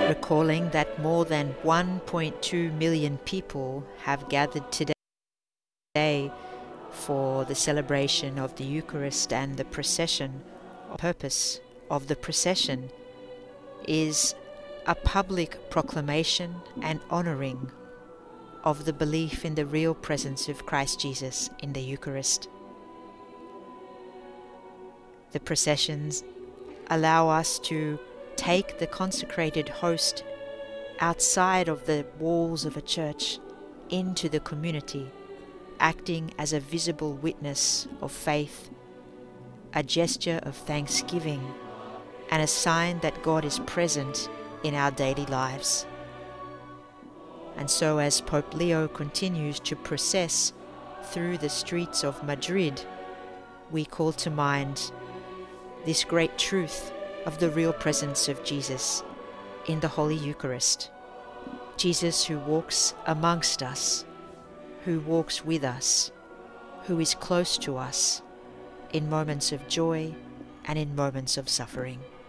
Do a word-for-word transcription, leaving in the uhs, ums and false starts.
recalling that more than one point two million people have gathered today for the celebration of the Eucharist and the procession. The purpose of the procession is a public proclamation and honouring of the belief in the real presence of Christ Jesus in the Eucharist. The processions allow us to take the consecrated host outside of the walls of a church into the community, acting as a visible witness of faith, a gesture of thanksgiving, and a sign that God is present in our daily lives. And so as Pope Leo continues to process through the streets of Madrid, we call to mind this great truth of the real presence of Jesus in the Holy Eucharist. Jesus who walks amongst us, who walks with us, who is close to us in moments of joy and in moments of suffering.